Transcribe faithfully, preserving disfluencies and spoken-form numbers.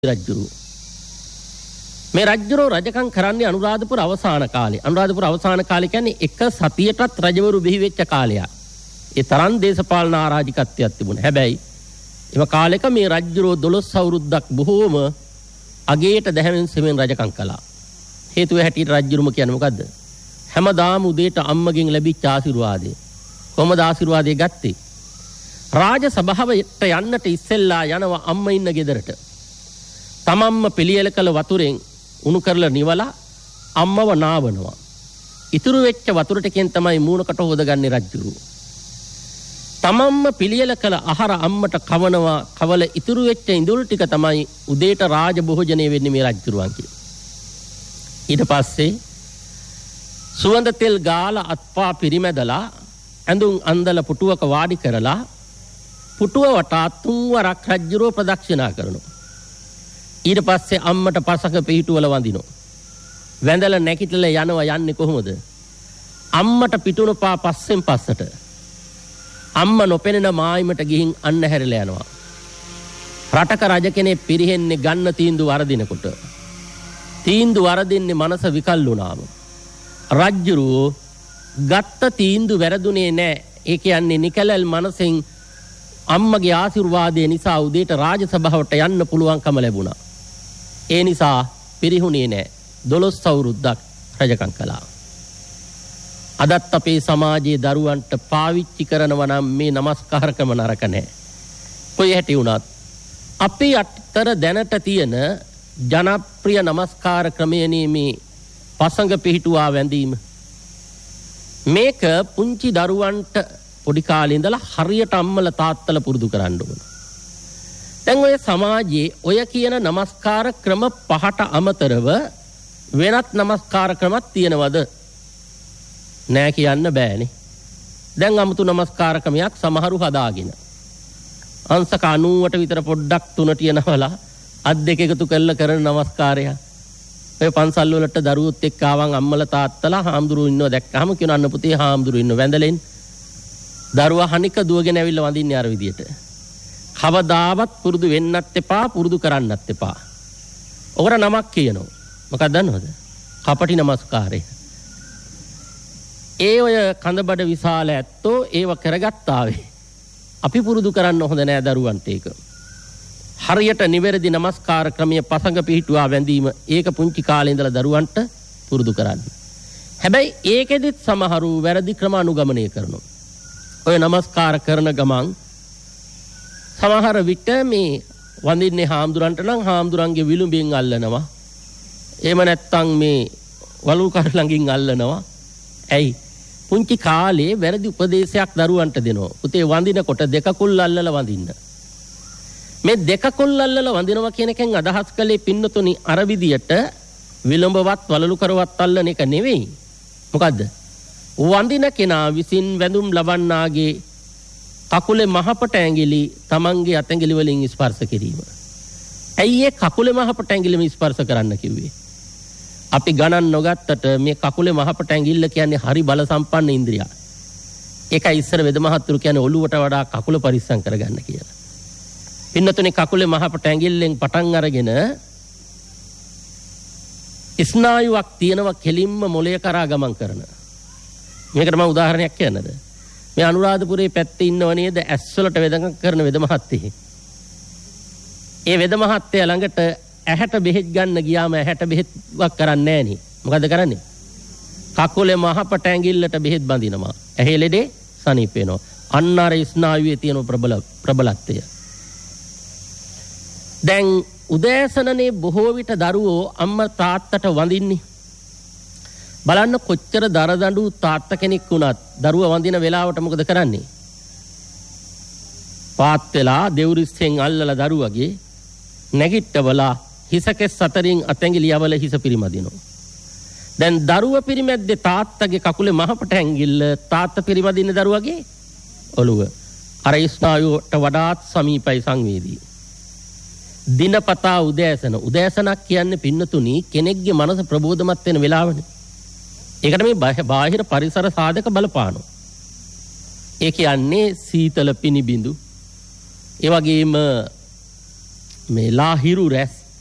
රජුරු මේ රජුරෝ රජකම් කරන්නේ අනුරාධපුර අවසාන කාලේ. අනුරාධපුර අවසාන කාලේ කියන්නේ එක සතියටත් රජවරු බිහි වෙච්ච කාලයක්. ඒ තරම් දේශපාලන ආරාජිකත්වයක් තිබුණා. හැබැයි එම කාලෙක මේ රජුරෝ දොළොස් අවුරුද්දක් බොහෝම අගේට දැහැමෙන් සෙමෙන් රජකම් කළා. හේතුව හැටියට රජුරුම කියන්නේ මොකද්ද? හැමදාම උදේට අම්මගෙන් ලැබිච්ච ආශිර්වාදය. කොහොමද ආශිර්වාදය ගත්තේ? රාජ සභාවට යන්නට ඉස්සෙල්ලා යනවා අම්ම ඉන්න ගෙදරට. තමම්ම පිළියෙල කළ වතුරෙන් උණු කරලා නිවලා අම්මව නාවනවා. ඉතුරු වෙච්ච වතුර ටිකෙන් තමයි මූණකට හොදගන්නේ රජුරු. තමම්ම පිළියෙල කළ ආහාර අම්මට කවනවා. කවල ඉතුරු වෙච්ච ඉඳුල් ටික තමයි උදේට රාජ භෝජනය වෙන්නේ මේ රජුරුවන් කිය. ඊට පස්සේ සුවඳ තෙල් ගාලා අත්පා පිරිමැදලා ඇඳුම් අන්දලා පුටුවක වාඩි කරලා පුටුව වටා තුන්වරක් රජුරුව ප්‍රදක්ෂිනා කරනවා. ඊට පස්සේ අම්මට පසක පිහිටුවල වඳිනවා. වැඳලා නැගිටලා යනවා. යන්නේ කොහොමද? අම්මට පිටුණු පා පස්සෙන් පස්සට. අම්ම නොපෙනෙන මායිමට ගිහින් අන්න හැරිලා යනවා. රටක රජ කෙනෙක් පිරිහෙන්නේ ගන්න තීන්දුව වරදිනකොට. තීන්දුව වරදින්නේ මනස විකල් වුණාම. රජ්ජුරුවෝ ගත්ත තීන්දුව වැරදුනේ නැහැ. ඒ කියන්නේ නිකලල් මනසෙන් අම්මගේ ආශිර්වාදය නිසා උදේට රාජ සභාවට යන්න පුළුවන්කම ලැබුණා. ඒ නිසා පිරිහුණේ නැහැ. දොළොස් අවුරුද්දක් රජකම් කළා. අදත් අපේ සමාජයේ දරුවන්ට පාවිච්චි කරනවා නම් මේ নমස්කාරකම නරක නැහැ. කොයි හැටි වුණත් අපේ අතර දැනට තියෙන ජනප්‍රිය নমස්කාර ක්‍රමයනේ මේ පසඟ පිහිටුවා වැඳීම. මේක පුංචි දරුවන්ට පොඩි කාලේ ඉඳලා හරියට අම්මලා තාත්තලා පුරුදු කරන්න ඕන. දැන් ඔය සමාජයේ ඔය කියන নমස්කාර ක්‍රම පහට අමතරව වෙනත් নমස්කාර ක්‍රමක් තියෙනවද? නෑ කියන්න බෑනේ. දැන් 아무තු নমස්කාර ක්‍රමයක් සමහරු හදාගෙන. අංශක අනූවට විතර පොඩ්ඩක් තුනට යනවලා අත් දෙක එකතු කරලා කරන নমස්කාරය. ඔය පන්සල් වලට දරුවොත් එක්ක ආවන් අම්මලා තාත්තලා හාමුදුරුවෝ ඉන්නව දැක්කම කියන අන්න පුතේ හාමුදුරුවෝ ඉන්නව වැඳලෙන්. දරුවා හනික දුවගෙන ඇවිල්ලා වඳින්නේ අර විදියට. කවදාවත් පුරුදු වෙන්නත් එපා, පුරුදු කරන්නත් එපා. ඔකට නමක් කියනවා. මොකක්ද දන්නවද? කපටි නමස්කාරය. ඒ ඔය කඳබඩ විශාල ඇත්තෝ ඒව කරගත්තාවේ. අපි පුරුදු කරන්න හොඳ නෑ දරුවන්ට ඒක. හරියට නිවැරදි නමස්කාර ක්‍රමයේ පසඟ පිහිටුවා වැඳීම ඒක පුංචි කාලේ ඉඳලා දරුවන්ට පුරුදු කරන්න. හැබැයි ඒකෙදිත් සමහරු වැරදි ක්‍රම අනුගමනය කරනවා. ඔය নমස්කාර කරන ගමන් සමහර විට මේ වඳින්නේ හාමුදුරන්ට නම් හාමුදුරන්ගේ විලුඹෙන් අල්ලනවා. එහෙම නැත්නම් මේ වලුකර ළඟින් අල්ලනවා. ඇයි? පුංචි කාලේ වැරදි උපදේශයක් දරුවන්ට දෙනවා. පුතේ වඳිනකොට දෙක කුල් අල්ලලා වඳින්න. මේ දෙක කුල් අල්ලලා වඳිනවා කියන එකෙන් අදහස් කළේ පින්නතුනි අර විදියට විලුඹවත් වලලු කරවත් අල්ලන එක නෙවෙයි. මොකද්ද? වඳින කෙනා විසින් වැඳුම් ලබන්නාගේ කකුලේ මහපට ඇඟිලි තමන්ගේ අතැඟිලි වලින් ස්පර්ශ කිරීම. ඇයි ඒ කකුලේ මහපට ඇඟිලිම ස්පර්ශ කරන්න කිව්වේ? අපි ගණන් නොගත්තට මේ කකුලේ මහපට ඇඟිල්ල කියන්නේ හරි බල සම්පන්න ඉන්ද්‍රියක්. ඒකයි ඉස්සර වෙද මහත්තුරු කියන්නේ ඔළුවට වඩා කකුල පරිස්සම් කරගන්න කියලා. පින්නතුනේ කකුලේ මහපට ඇඟිල්ලෙන් පටන් අරගෙන ස්නායුවක් තියෙනවා කෙලින්ම මොළය කරා ගමන් කරන. මේකට මම උදාහරණයක් කියන්නද? මේ අනුරාධපුරයේ පැත්තේ ඉන්නව නේද ඇස් වලට වෙදකම් කරන වෙද මහත්තයෙක්. ඒ වෙද මහත්තයා ළඟට ඇහැට බෙහෙත් ගන්න ගියාම ඇහැට බෙහෙත්වක් කරන්නේ නැහැ නේ. මොකද කරන්නේ? කකුලේ මහපට ඇඟිල්ලට බෙහෙත් බඳිනවා. ඇහි ලෙඩේ සනීප වෙනවා. අන්න අර ස්නායුවේ තියෙන ප්‍රබල ප්‍රබලත්වය. දැන් උදෑසනනේ බොහෝ විට දරුවෝ අම්මා තාත්තට වඳින්නේ. බලන්න කොච්චර දරදඬු තාත්තා කෙනෙක් වුණත් දරුවා වඳින වෙලාවට මොකද කරන්නේ? පාත් වෙලා දෙවුරිස්සෙන් අල්ලලා දරුවගේ නැගිට්ටවලා හිසකෙස් අතරින් අතැඟිලි යවල හිස පිරිමදිනවා. දැන් දරුවා පිරිමැද්දේ තාත්තගේ කකුලේ මහපට ඇඟිල්ල, තාත්තා පිරිමදින්නේ දරුවගේ ඔළුව. අර ස්නායුවට වඩාත් සමීපයි සංවේදී. දිනපතා උදෑසන උදෑසනක් කියන්නේ පින්නතුණි කෙනෙක්ගේ මනස ප්‍රබෝධමත් වෙන වෙලාවනේ. ඒකට මේ බාහිර පරිසර සාධක බලපානවා. ඒ කියන්නේ සීතල පිනිබිඳු, ඒ වගේම මේ ලාහිරු රැස්